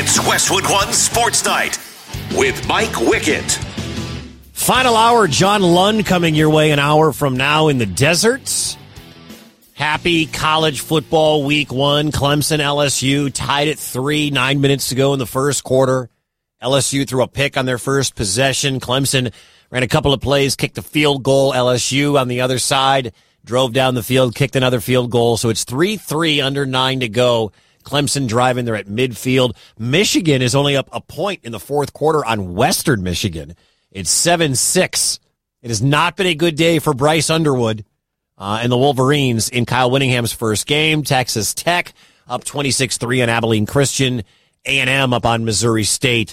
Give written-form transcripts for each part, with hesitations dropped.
It's Westwood One Sports Night with Mike Wickett. Final hour, John Lund coming your way an hour from now in the desert. Happy college football week one. Clemson, LSU tied at 3, 9 minutes to go in the first quarter. LSU threw a pick on their first possession. Clemson ran a couple of plays, kicked a field goal. LSU on the other side drove down the field, kicked another field goal. So it's 3-3 under 9 to go. Clemson driving there at midfield. Michigan is only up a point in the fourth quarter on Western Michigan. It's 7-6. It has not been a good day for Bryce Underwood and the Wolverines in Kyle Whittingham's first game. Texas Tech up 26-3 on Abilene Christian. A&M up on Missouri State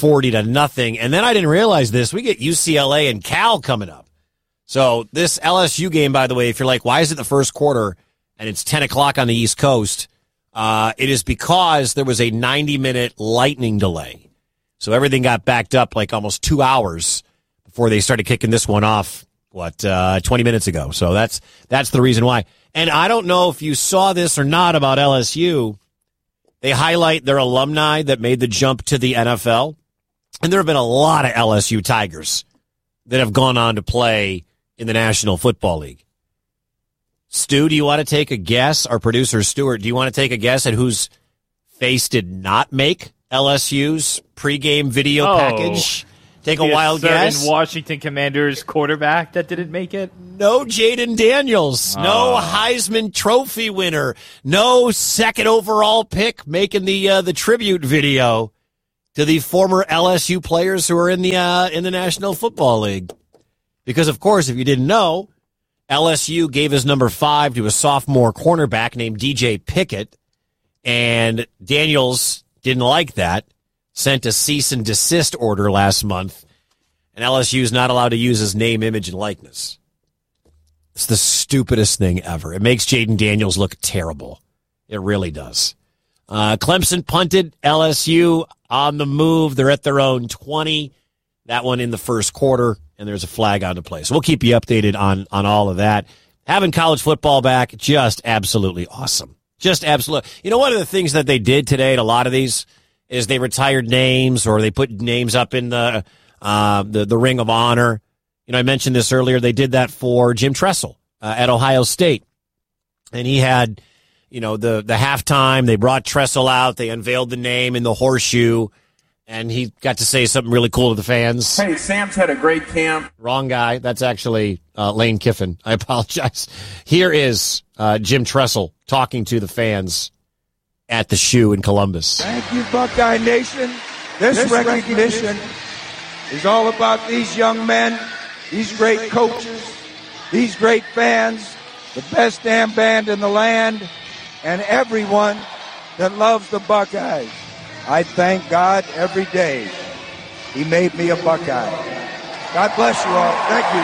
40-0. And then I didn't realize this. We get UCLA and Cal coming up. So this LSU game, by the way, if you're like, why is it the first quarter and it's 10 o'clock on the East Coast? It is because there was a 90-minute lightning delay. So everything got backed up like almost 2 hours before they started kicking this one off, 20 minutes ago. So that's the reason why. And I don't know if you saw this or not about LSU. They highlight their alumni that made the jump to the NFL. And there have been a lot of LSU Tigers that have gone on to play in the National Football League. Stu, do you want to take a guess? Our producer, Stuart, do you want to take a guess at whose face did not make LSU's pregame video package? Take a wild guess. Washington Commanders quarterback that didn't make it? No Jaden Daniels. No Heisman Trophy winner. No second overall pick making the tribute video to the former LSU players who are in the National Football League. Because, of course, if you didn't know, LSU gave his number 5 to a sophomore cornerback named DJ Pickett, and Daniels didn't like that, sent a cease and desist order last month, and LSU is not allowed to use his name, image, and likeness. It's the stupidest thing ever. It makes Jaden Daniels look terrible. It really does. Clemson punted, LSU on the move. They're at their own 20. That one in the first quarter, and there's a flag on the play. So we'll keep you updated on all of that. Having college football back, just absolutely awesome. Just absolutely. You know, one of the things that they did today at a lot of these is they retired names or they put names up in the Ring of Honor. You know, I mentioned this earlier. They did that for Jim Tressel at Ohio State. And he had, you know, the halftime. They brought Tressel out. They unveiled the name in the horseshoe. And he got to say something really cool to the fans. Hey, Sam's had a great camp. Wrong guy. That's actually Lane Kiffin. I apologize. Here is Jim Tressel talking to the fans at the shoe in Columbus. Thank you, Buckeye Nation. This recognition is all about these young men, these great coaches, these great fans, the best damn band in the land, and everyone that loves the Buckeyes. I thank God every day He made me a Buckeye. God bless you all.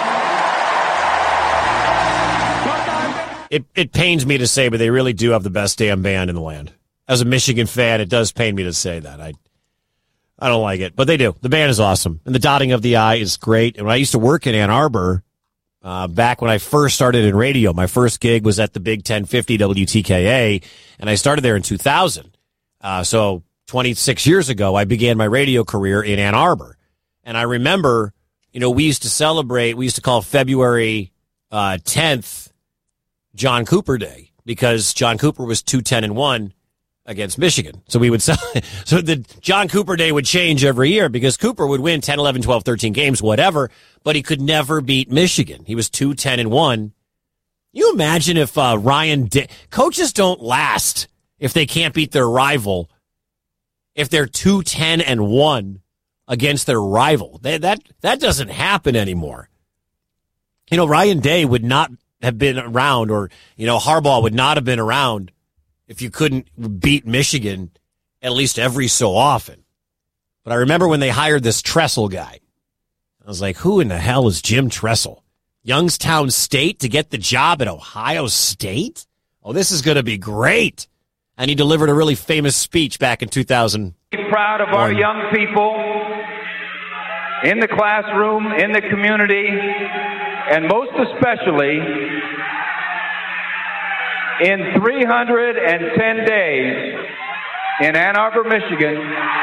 Thank you. It pains me to say, but they really do have the best damn band in the land. As a Michigan fan, it does pain me to say that. I don't like it, but they do. The band is awesome, and the dotting of the I is great. And when I used to work in Ann Arbor, back when I first started in radio, my first gig was at the Big 1050 WTKA, and I started there in 2000. So 26 years ago, I began my radio career in Ann Arbor. And I remember, you know, we used to call February 10th John Cooper Day because John Cooper was 2-10-1 against Michigan. So we would so the John Cooper Day would change every year because Cooper would win 10, 11, 12, 13 games, whatever, but he could never beat Michigan. He was 2-10-1. You imagine if coaches don't last if they can't beat their rival. If they're 2-10-1 against their rival, that doesn't happen anymore. You know, Ryan Day would not have been around, or, you know, Harbaugh would not have been around if you couldn't beat Michigan at least every so often. But I remember when they hired this Tressel guy. I was like, who in the hell is Jim Tressel? Youngstown State to get the job at Ohio State? Oh, this is going to be great. And he delivered a really famous speech back in 2000. Proud of our young people in the classroom, in the community, and most especially in 310 days, in Ann Arbor, Michigan,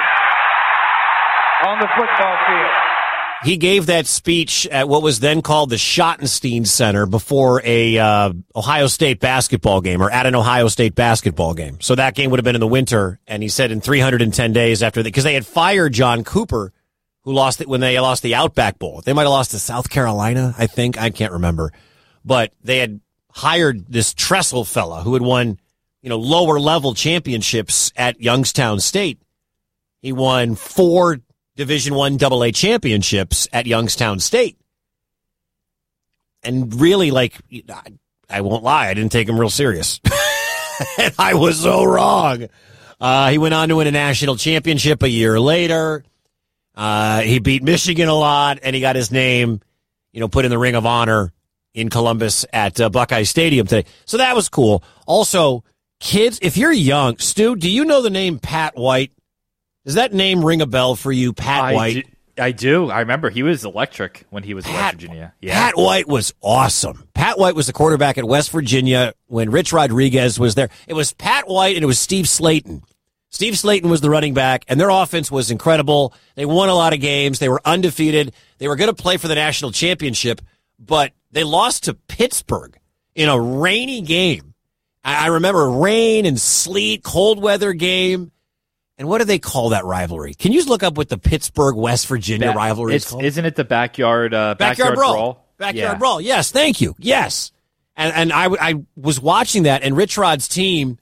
on the football field. He gave that speech at what was then called the Schottenstein Center before a Ohio State basketball game, or at an Ohio State basketball game. So that game would have been in the winter, and he said in 310 days after that, because they had fired John Cooper, who lost it when they lost the Outback Bowl. They might have lost to South Carolina, I think. I can't remember. But they had hired this Tressel fella who had won, lower level championships at Youngstown State. He won 4 Division I AA championships at Youngstown State. And really, I won't lie, I didn't take him real serious. And I was so wrong. He went on to win a national championship a year later. He beat Michigan a lot, and he got his name, put in the Ring of Honor in Columbus at Buckeye Stadium today. So that was cool. Also, kids, if you're young, Stu, do you know the name Pat White? Does that name ring a bell for you, Pat White? I do. I remember he was electric when he was in West Virginia. Yeah. Pat White was awesome. Pat White was the quarterback at West Virginia when Rich Rodriguez was there. It was Pat White and it was Steve Slayton. Steve Slayton was the running back, and their offense was incredible. They won a lot of games. They were undefeated. They were going to play for the national championship, but they lost to Pittsburgh in a rainy game. I remember rain and sleet, cold weather game. And what do they call that rivalry? Can you just look up what the Pittsburgh-West Virginia rivalry is called? Isn't it the backyard brawl? Backyard brawl. Yes, thank you. Yes. And I was watching that, and Rich Rod's team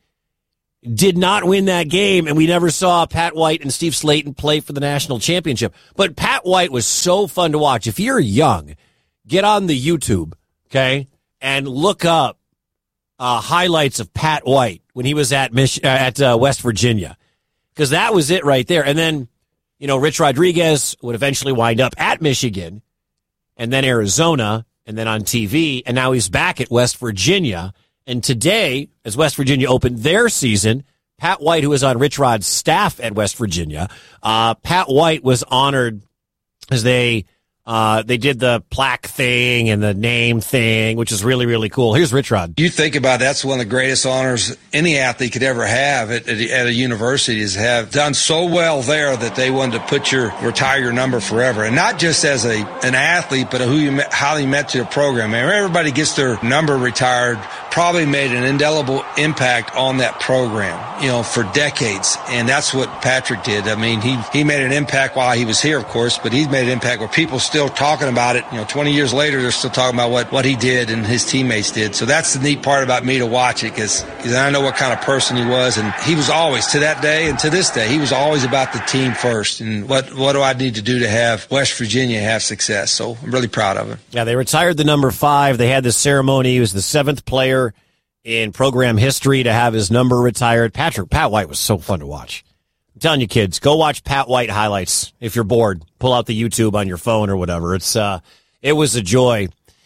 did not win that game, and we never saw Pat White and Steve Slayton play for the national championship. But Pat White was so fun to watch. If you're young, get on the YouTube, okay, and look up highlights of Pat White when he was at West Virginia. Because that was it right there. And then, Rich Rodriguez would eventually wind up at Michigan and then Arizona and then on TV. And now he's back at West Virginia. And today, as West Virginia opened their season, Pat White, who was on Rich Rod's staff at West Virginia, Pat White was honored as they did the plaque thing and the name thing, which is really, really cool. Here's Rich Rod. You think about it, that's one of the greatest honors any athlete could ever have at a university, is have done so well there that they wanted to retire your number forever. And not just as an athlete, but how you met to the program. And everybody gets their number retired, probably made an indelible impact on that program, for decades. And that's what Patrick did. I mean, he made an impact while he was here, of course, but he's made an impact where people still talking about it. 20 years later, they're still talking about what he did and his teammates did. So that's the neat part about me to watch it, because I know what kind of person he was. And he was always, to that day and to this day, he was always about the team first. And what do I need to do to have West Virginia have success? So I'm really proud of him. Yeah, they retired the number 5. They had this ceremony. He was the 7th player in program history to have his number retired. Pat White was so fun to watch. I'm telling you, kids, go watch Pat White highlights if you're bored. Pull out the YouTube on your phone or whatever. It was a joy.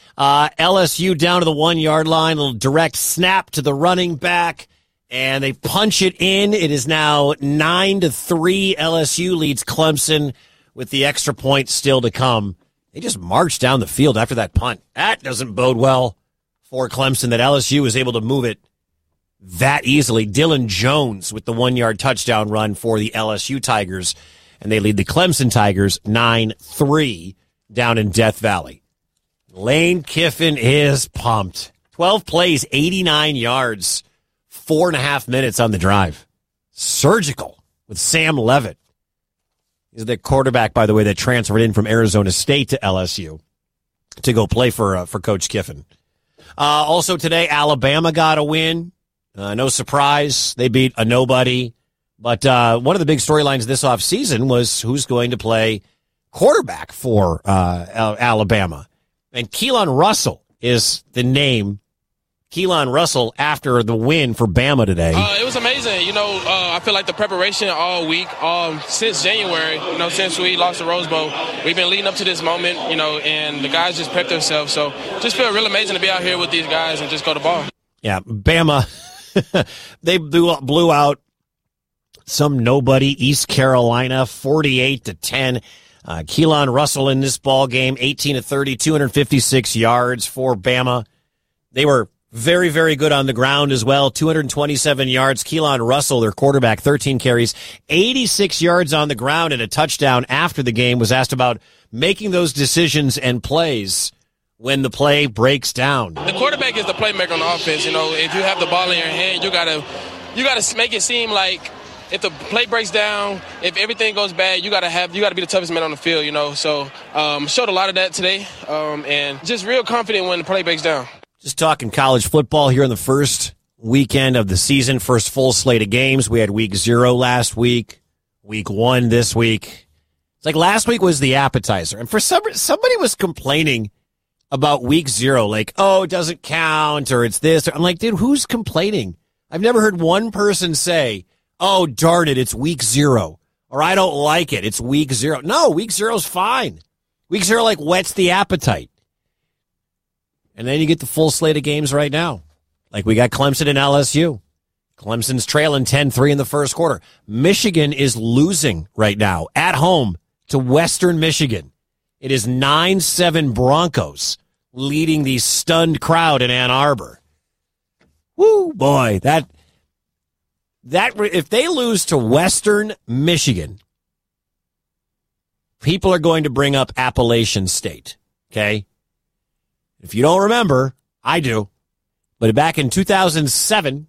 LSU down to the 1-yard line, a little direct snap to the running back, and they punch it in. It is now 9-3. LSU leads Clemson with the extra point still to come. They just marched down the field after that punt. That doesn't bode well for Clemson, that LSU was able to move it that easily. Dylan Jones with the 1-yard touchdown run for the LSU Tigers, and they lead the Clemson Tigers 9-3 down in Death Valley. Lane Kiffin is pumped. 12 plays, 89 yards, 4.5 minutes on the drive. Surgical with Sam Levitt. He's the quarterback, by the way, that transferred in from Arizona State to LSU to go play for Coach Kiffin. Also today, Alabama got a win. No surprise. They beat a nobody. But one of the big storylines this offseason was who's going to play quarterback for Alabama. And Keelan Russell is the name. Keelan Russell after the win for Bama today. It was amazing. I feel like the preparation all week, since January, since we lost the Rose Bowl, we've been leading up to this moment, and the guys just prepped themselves. So just feel real amazing to be out here with these guys and just go to ball. Yeah, Bama, they blew out some nobody, East Carolina, 48-10. Keelan Russell in this ball game, 18-30, 256 yards for Bama. They were Very, very good on the ground as well. 227 yards. Keelan Russell, their quarterback, 13 carries, 86 yards on the ground and a touchdown after the game. Was asked about making those decisions and plays when the play breaks down. The quarterback is the playmaker on the offense. You know, if you have the ball in your hand, you gotta make it seem like if the play breaks down, if everything goes bad, you gotta be the toughest man on the field. You know, so showed a lot of that today, and just real confident when the play breaks down. Just talking college football here in the first weekend of the season, first full slate of games. We had week 0 last week, week 1 this week. It's like last week was the appetizer. And for somebody was complaining about week 0, like, oh, it doesn't count or it's this. I'm like, dude, who's complaining? I've never heard one person say, oh, darn it, it's week 0. Or I don't like it, it's week 0. No, week 0's fine. Week 0, like, whets the appetite. And then you get the full slate of games right now. Like we got Clemson and LSU. Clemson's trailing 10-3 in the first quarter. Michigan is losing right now at home to Western Michigan. It is 9-7 Broncos leading the stunned crowd in Ann Arbor. Woo, boy, that if they lose to Western Michigan, people are going to bring up Appalachian State, okay? If you don't remember, I do, but back in 2007,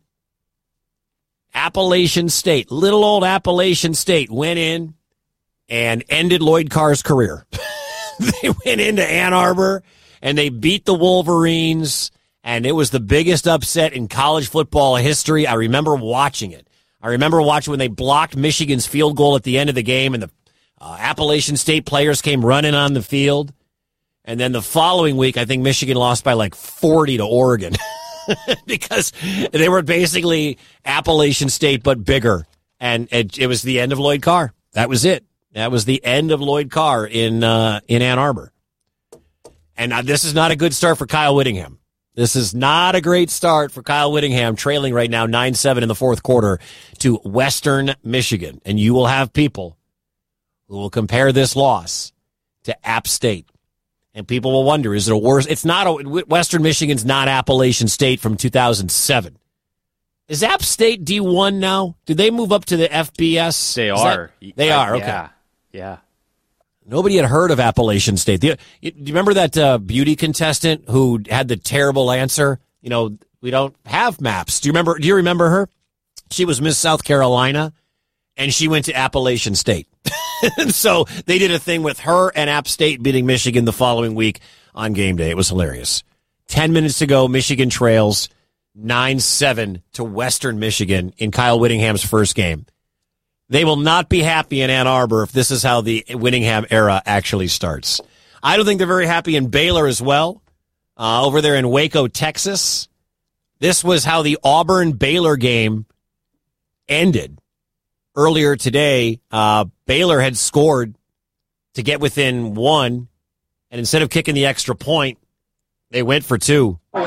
Appalachian State, little old Appalachian State, went in and ended Lloyd Carr's career. They went into Ann Arbor, and they beat the Wolverines, and it was the biggest upset in college football history. I remember watching it. I remember watching when they blocked Michigan's field goal at the end of the game, and the Appalachian State players came running on the field. And then the following week, I think Michigan lost by like 40 to Oregon because they were basically Appalachian State, but bigger. And it was the end of Lloyd Carr. That was it. That was the end of Lloyd Carr in Ann Arbor. And this is not a good start for Kyle Whittingham. This is not a great start for Kyle Whittingham, trailing right now 9-7 in the fourth quarter to Western Michigan. And you will have people who will compare this loss to App State. And people will wonder, is it a worse? It's not Western Michigan's not Appalachian State from 2007. Is App State D1 now? Did they move up to the FBS? They are. They are, okay. Yeah. Nobody had heard of Appalachian State. Do you remember that beauty contestant who had the terrible answer? You know, we don't have maps. Do you remember her? She was Miss South Carolina, and she went to Appalachian State. And so they did a thing with her and App State beating Michigan the following week on game day. It was hilarious. 10 minutes to go, Michigan trails 9-7 to Western Michigan in Kyle Whittingham's first game. They will not be happy in Ann Arbor if this is how the Whittingham era actually starts. I don't think they're very happy in Baylor as well, over there in Waco, Texas. This was how the Auburn-Baylor game ended. Earlier today, Baylor had scored to get within 1, and instead of kicking the extra point, they went for 2. DJ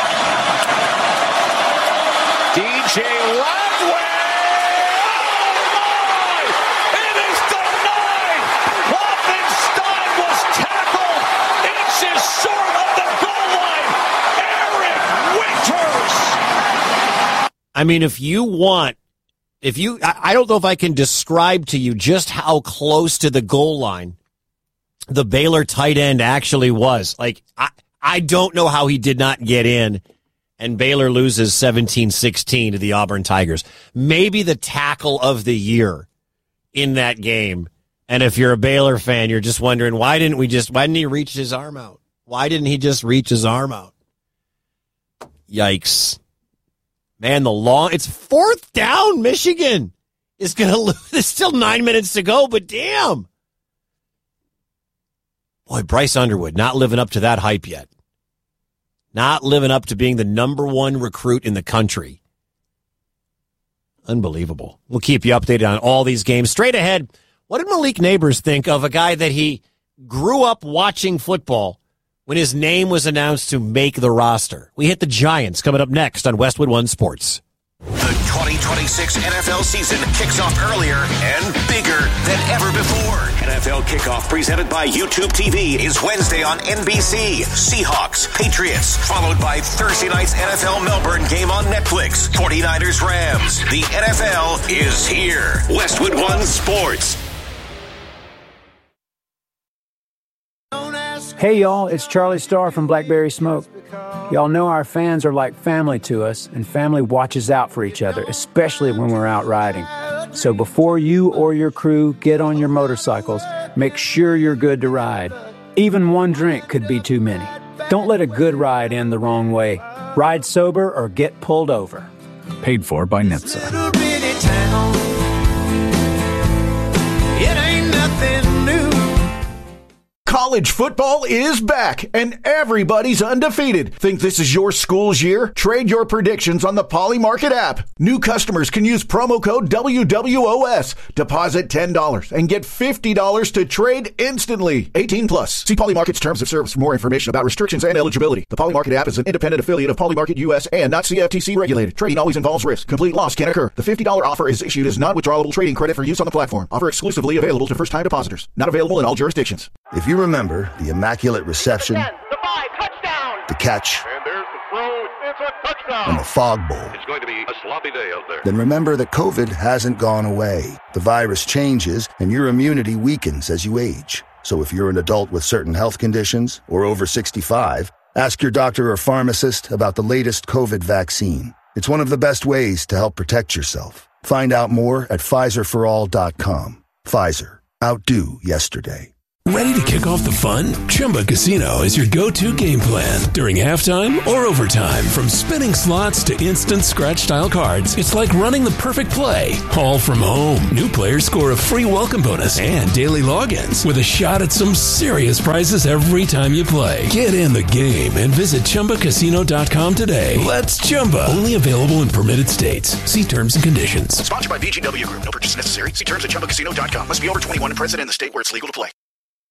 Radway! It is denied! Wolfenstein was tackled inches short of the goal line. Eric Winters! I mean, I don't know if I can describe to you just how close to the goal line the Baylor tight end actually was. Like, I don't know how he did not get in, and Baylor loses 17-16 to the Auburn Tigers. Maybe the tackle of the year in that game. And if you're a Baylor fan, you're just wondering, why didn't he reach his arm out? Why didn't he just reach his arm out? Yikes. Man, it's 4th down. Michigan is going to lose. There's still 9 minutes to go, but damn. Boy, Bryce Underwood not living up to that hype yet. Not living up to being the number 1 recruit in the country. Unbelievable. We'll keep you updated on all these games. Straight ahead, what did Malik Neighbors think of a guy that he grew up watching football when his name was announced to make the roster? We hit the Giants coming up next on Westwood One Sports. The 2026 NFL season kicks off earlier and bigger than ever before. NFL Kickoff presented by YouTube TV is Wednesday on NBC. Seahawks, Patriots, followed by Thursday night's NFL Melbourne game on Netflix. 49ers, Rams. The NFL is here. Westwood One Sports. Hey y'all, it's Charlie Starr from Blackberry Smoke. Y'all know our fans are like family to us, and family watches out for each other, especially when we're out riding. So before you or your crew get on your motorcycles, make sure you're good to ride. Even one drink could be too many. Don't let a good ride end the wrong way. Ride sober or get pulled over. Paid for by NHTSA. It ain't nothing new. College football is back, and everybody's undefeated. Think this is your school's year? Trade your predictions on the Polymarket app. New customers can use promo code WWOS. Deposit $10 and get $50 to trade instantly. 18 plus. See Polymarket's terms of service for more information about restrictions and eligibility. The Polymarket app is an independent affiliate of Polymarket US and not CFTC regulated. Trading always involves risk. Complete loss can occur. The $50 offer is issued as non-withdrawable trading credit for use on the platform. Offer exclusively available to first-time depositors. Not available in all jurisdictions. If you remember the immaculate reception, the catch, and there's the throw, it's a touchdown, and the fog bowl, it's going to be a sloppy day out there. Then remember that COVID hasn't gone away. The virus changes, and your immunity weakens as you age. So if you're an adult with certain health conditions or over 65, ask your doctor or pharmacist about the latest COVID vaccine. It's one of the best ways to help protect yourself. Find out more at PfizerForAll.com. Pfizer. Outdo yesterday. Ready to kick off the fun? Chumba Casino is your go-to game plan during halftime or overtime. From spinning slots to instant scratch-style cards, it's like running the perfect play, all from home. New players score a free welcome bonus and daily logins with a shot at some serious prizes every time you play. Get in the game and visit ChumbaCasino.com today. Let's Chumba. Only available in permitted states. See terms and conditions. Sponsored by VGW Group. No purchase necessary. See terms at ChumbaCasino.com. Must be over 21 and present in the state where it's legal to play.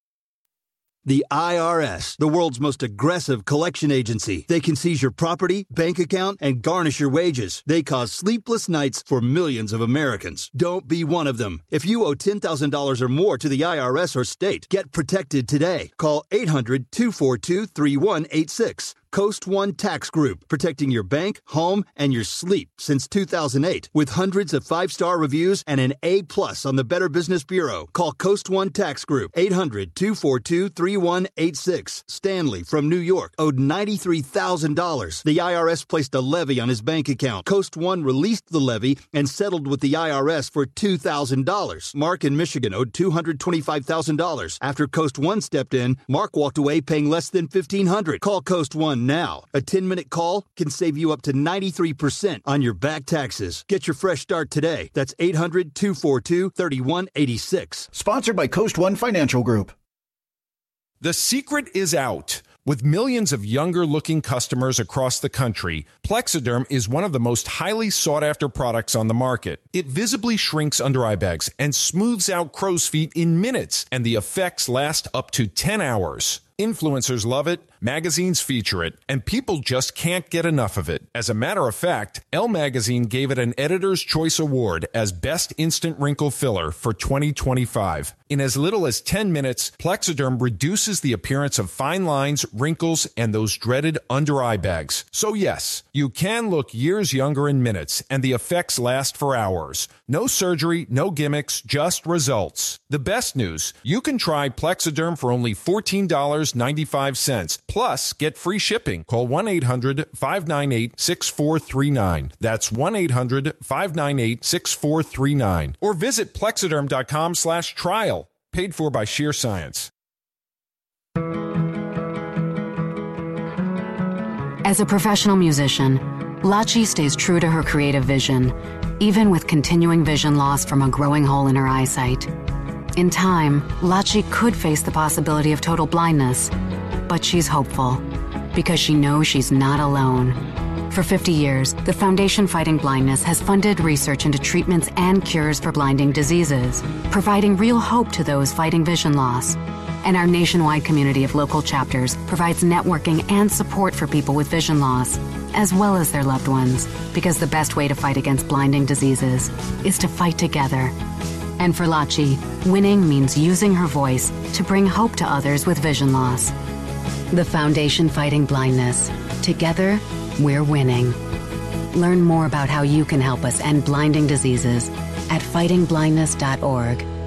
The IRS, the world's most aggressive collection agency. They can seize your property, bank account, and garnish your wages. They cause sleepless nights for millions of Americans. Don't be one of them. If you owe $10,000 or more to the IRS or state, get protected today. Call 800-242-3186. Coast One Tax Group, protecting your bank, home, and your sleep since 2008. With hundreds of 5-star reviews and an A+ on the Better Business Bureau. Call Coast One Tax Group, 800-242-3186. Stanley from New York owed $93,000. The IRS placed a levy on his bank account. Coast One released the levy and settled with the IRS for $2,000. Mark in Michigan owed $225,000. After Coast One stepped in, Mark walked away paying less than $1,500. Call Coast One now. A 10-minute call can save you up to 93% on your back taxes. Get your fresh start today. That's 800-242-3186. Sponsored by Coast One Financial Group. The secret is out. With millions of younger-looking customers across the country, Plexiderm is one of the most highly sought-after products on the market. It visibly shrinks under-eye bags and smooths out crow's feet in minutes, and the effects last up to 10 hours. Influencers love it, magazines feature it, and people just can't get enough of it. As a matter of fact, Elle Magazine gave it an Editor's Choice Award as Best Instant Wrinkle Filler for 2025. In as little as 10 minutes, Plexiderm reduces the appearance of fine lines, wrinkles, and those dreaded under-eye bags. So yes, you can look years younger in minutes, and the effects last for hours. No surgery, no gimmicks, just results. The best news, you can try Plexiderm for only $14.95. Plus, get free shipping. Call 1-800-598-6439. That's 1-800-598-6439. Or visit Plexiderm.com/trial. Paid for by Sheer Science. As a professional musician, Lachi stays true to her creative vision, even with continuing vision loss from a growing hole in her eyesight. In time, Lachi could face the possibility of total blindness, but she's hopeful because she knows she's not alone. For 50 years, the Foundation Fighting Blindness has funded research into treatments and cures for blinding diseases, providing real hope to those fighting vision loss. And our nationwide community of local chapters provides networking and support for people with vision loss, as well as their loved ones, because the best way to fight against blinding diseases is to fight together. And for Lachi, winning means using her voice to bring hope to others with vision loss. The Foundation Fighting Blindness. Together, we're winning. Learn more about how you can help us end blinding diseases at fightingblindness.org.